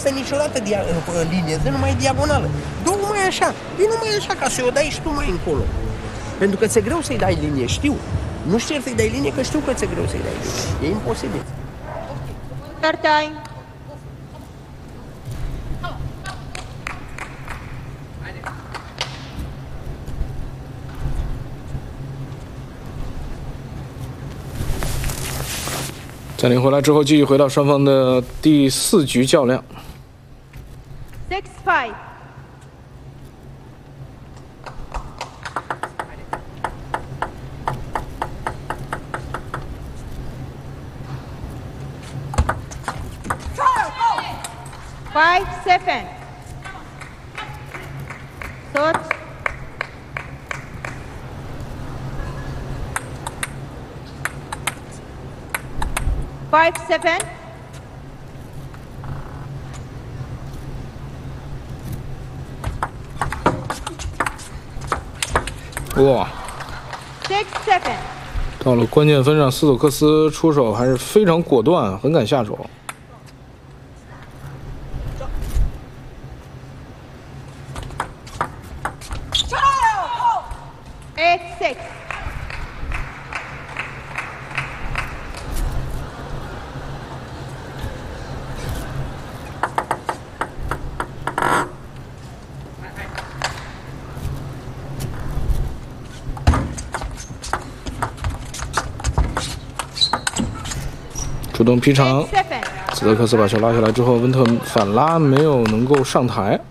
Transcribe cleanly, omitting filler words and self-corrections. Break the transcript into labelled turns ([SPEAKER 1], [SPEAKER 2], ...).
[SPEAKER 1] există niciodată linie, nu mai e diagonală. Du-o mai așa, vino mai așa ca să o dai și tu mai încolo. Pentru că ți-e greu să-i dai linie, știu. Nu știu să-i dai linie, că știu că ți-e greu să-i dai linie. E imposibil.
[SPEAKER 2] Start time.
[SPEAKER 3] 暂停回来之后，继续回到双方的第4局较量。
[SPEAKER 2] 6-5. Five, 7. Thoughts? Five, 7.
[SPEAKER 3] 哇，
[SPEAKER 2] 6-7.
[SPEAKER 3] 到了关键分上，斯托克斯出手还是非常果断，很敢下手。
[SPEAKER 2] 8-6.
[SPEAKER 3] 主动劈长，
[SPEAKER 2] 8-7.
[SPEAKER 3] 斯托克斯把球拉下来之后，温特反拉没有能够上台。